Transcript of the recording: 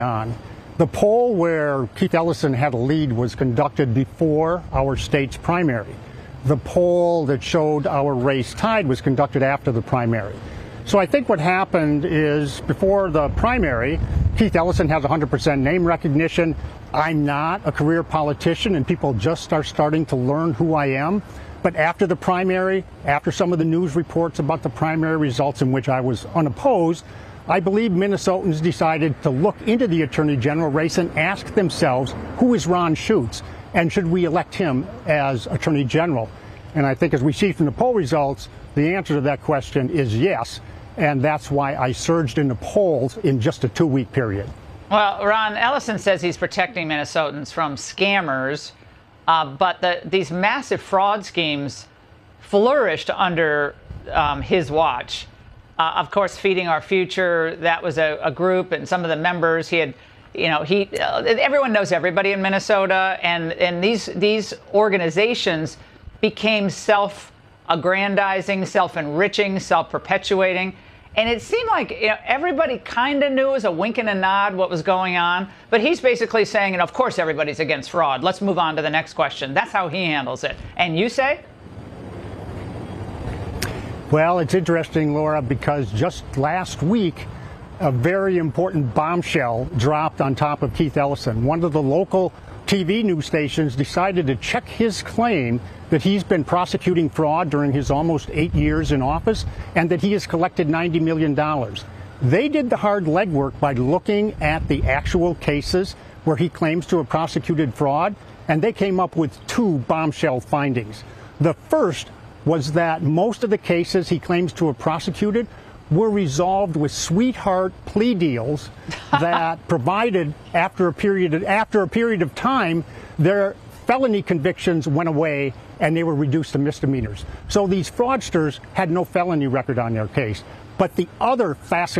on. The poll where Keith Ellison had a lead was conducted before our state's primary. The poll that showed our race tied was conducted after the primary. So I think what happened is before the primary, Keith Ellison has 100% name recognition. I'm not a career politician, and people just are starting to learn who I am. But after the primary, after some of the news reports about the primary results in which I was unopposed, I believe Minnesotans decided to look into the Attorney General race and ask themselves, who is Ron Schutz, and should we elect him as Attorney General? And I think as we see from the poll results, the answer to that question is yes, and that's why I surged in the polls in just a 2-week period. Well, Ron, Ellison says he's protecting Minnesotans from scammers, but these massive fraud schemes flourished under his watch. Of course, Feeding Our Future, that was a group, and some of the members, he had, everyone knows everybody in Minnesota, and these organizations became self-aggrandizing, self-enriching, self-perpetuating. And it seemed like everybody kind of knew as a wink and a nod what was going on. But he's basically saying, and of course everybody's against fraud. Let's move on to the next question. That's how he handles it. And you say? Well, it's interesting, Laura, because just last week, a very important bombshell dropped on top of Keith Ellison. One of the local TV news stations decided to check his claim that he's been prosecuting fraud during his almost 8 years in office and that he has collected $90 million. They did the hard legwork by looking at the actual cases where he claims to have prosecuted fraud, and they came up with 2 bombshell findings. The first was that most of the cases he claims to have prosecuted were resolved with sweetheart plea deals that provided after a period of time, their felony convictions went away and they were reduced to misdemeanors. So these fraudsters had no felony record on their case. But the other fascinating